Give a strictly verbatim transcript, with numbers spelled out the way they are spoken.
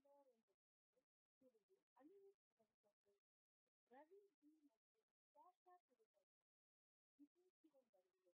Ravi G மற்றும் சாஷா திருமணம் விஜய் சிவன் வருகிறது.